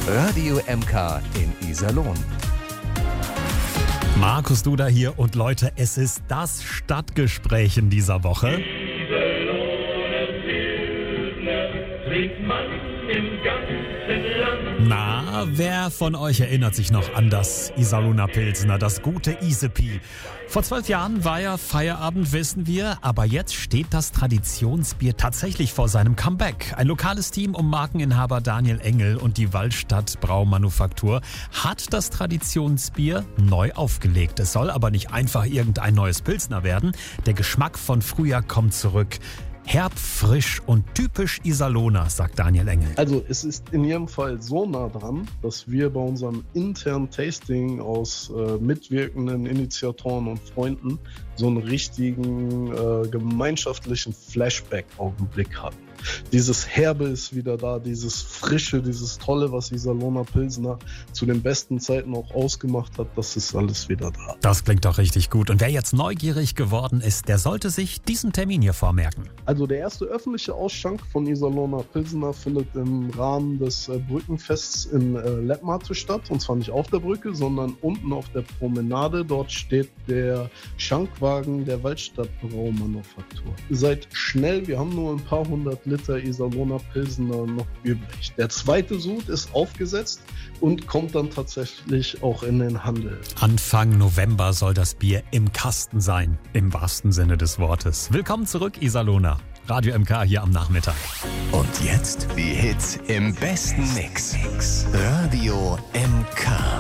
Radio MK in Iserlohn. Markus Duda hier und Leute, es ist das Stadtgespräch in dieser Woche. Iserlohner Pilsner trinkt man im ganzen Land. Na, wer von euch erinnert sich noch an das Iserlohner Pilsner, das gute Isepi? Vor 12 Jahren war ja Feierabend, wissen wir, aber jetzt steht das Traditionsbier tatsächlich vor seinem Comeback. Ein lokales Team um Markeninhaber Daniel Engel und die Waldstadt Braumanufaktur hat das Traditionsbier neu aufgelegt. Es soll aber nicht einfach irgendein neues Pilsner werden. Der Geschmack von früher kommt zurück. Herb, frisch und typisch Iserlohner, sagt Daniel Engel. Also es ist in jedem Fall so nah dran, dass wir bei unserem internen Tasting aus mitwirkenden Initiatoren und Freunden so einen richtigen gemeinschaftlichen Flashback-Augenblick hatten. Dieses Herbe ist wieder da, dieses Frische, dieses Tolle, was Iserlohner Pilsner zu den besten Zeiten auch ausgemacht hat, das ist alles wieder da. Das klingt doch richtig gut. Und wer jetzt neugierig geworden ist, der sollte sich diesen Termin hier vormerken. Also der erste öffentliche Ausschank von Iserlohner Pilsner findet im Rahmen des Brückenfests in Lettmate statt. Und zwar nicht auf der Brücke, sondern unten auf der Promenade. Dort steht der Schankwagen der Waldstadt Braumanufaktur. Seid schnell, wir haben nur ein paar hundert Liter Iserlohner Pilsner noch übrig. Der zweite Sud ist aufgesetzt und kommt dann tatsächlich auch in den Handel. Anfang November soll das Bier im Kasten sein, im wahrsten Sinne des Wortes. Willkommen zurück, Iserlohner. Radio MK hier am Nachmittag. Und jetzt die Hits im besten Mix. Radio MK.